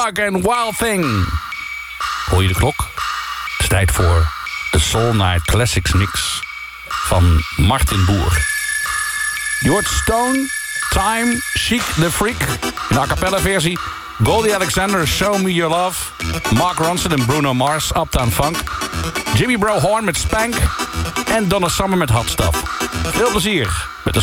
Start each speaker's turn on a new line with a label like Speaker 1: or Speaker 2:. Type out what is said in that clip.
Speaker 1: Clark en Wild Thing. Hoor je de klok? Het is tijd voor de Soul Night Classics mix van Martin Boer. George Stone, Time, Chic the Freak, in a cappella versie. Goldie Alexander, Show Me Your Love. Mark Ronson en Bruno Mars, Uptown Funk. Jimmy Bro Horn met Spank. En Donna Summer met Hot Stuff. Veel plezier met de